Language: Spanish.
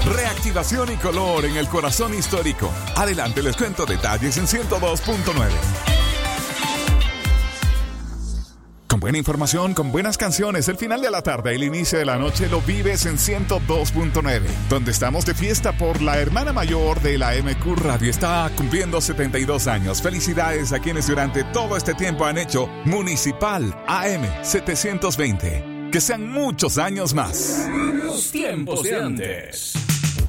Reactivación y color en el corazón histórico. Adelante, les cuento detalles en 102.9. Con buena información, con buenas canciones, el final de la tarde y el inicio de la noche lo vives en 102.9, donde estamos de fiesta por la hermana mayor de la MQ Radio. Está cumpliendo 72 años. Felicidades a quienes durante todo este tiempo han hecho Municipal AM 720. Que sean muchos años más. Los tiempos de antes.